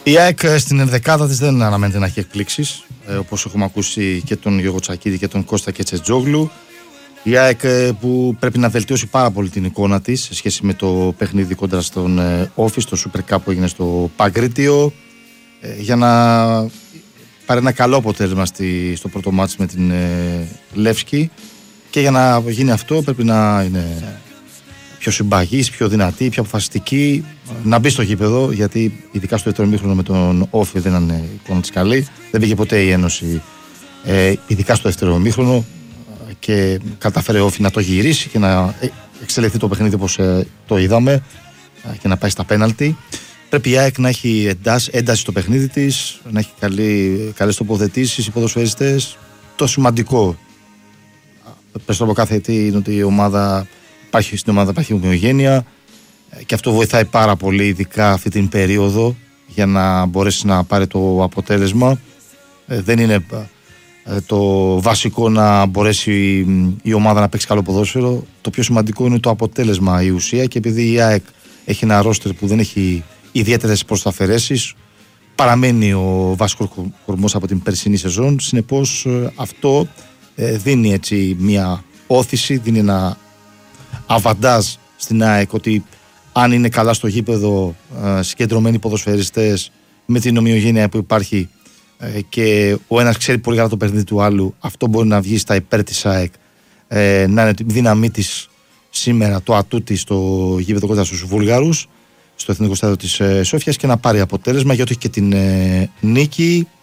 Η ΑΕΚ στην ενδεκάδα της δεν αναμένεται να έχει εκπλήξεις, όπως έχουμε ακούσει και τον Γιώργο Τσακίδη και τον Κώστα Κετσετζόγλου. Η ΑΕΚ που πρέπει να βελτιώσει πάρα πολύ την εικόνα της σε σχέση με το παιχνίδι κόντρα στον Όφη, στο Super Cup που έγινε στο Παγκρίτιο, για να πάρει ένα καλό αποτέλεσμα στο πρώτο μάτς με την Λεύσκη, και για να γίνει αυτό πρέπει να είναι πιο συμπαγής, πιο δυνατή, πιο αποφασιστική, να μπει στο γήπεδο, γιατί ειδικά στο δεύτερο ημίχρονο με τον Όφη δεν είναι η εικόνα της καλή, δεν πήγε ποτέ η Ένωση, ειδικά στο δεύτερο ημίχρονο, και κατάφερε ο Όφη να το γυρίσει και να εξελιχθεί το παιχνίδι όπως το είδαμε και να πάει στα πέναλτι. Πρέπει η ΑΕΚ να έχει ένταση στο παιχνίδι της, να έχει καλές τοποθετήσεις, οι ποδοσφαιριστές. Το σημαντικό, πες από κάθε αιτή, είναι ότι στην ομάδα υπάρχει ομοιογένεια, και αυτό βοηθάει πάρα πολύ, ειδικά αυτή την περίοδο, για να μπορέσει να πάρει το αποτέλεσμα. Δεν είναι το βασικό να μπορέσει η ομάδα να παίξει καλό ποδόσφαιρο. Το πιο σημαντικό είναι το αποτέλεσμα, η ουσία, και επειδή η ΑΕΚ έχει ένα ρόστερ που δεν έχει ιδιαίτερες προσταφαιρέσεις, παραμένει ο βασικός κορμός από την περσινή σεζόν. Συνεπώς αυτό δίνει έτσι μια όθηση, δίνει ένα αβαντάζ στην ΑΕΚ, ότι αν είναι καλά στο γήπεδο, συγκεντρωμένοι ποδοσφαιριστές, με την ομοιογένεια που υπάρχει, και ο ένας ξέρει πολύ καλά το παιχνίδι του άλλου, αυτό μπορεί να βγει στα υπέρ της ΑΕΚ, να είναι η δύναμή της σήμερα, το ατού της στο γήπεδο κοντά στους Βούλγαρους, στο Εθνικό Στάδιο της Σόφιας, και να πάρει αποτέλεσμα, γιατί έχει και την νίκη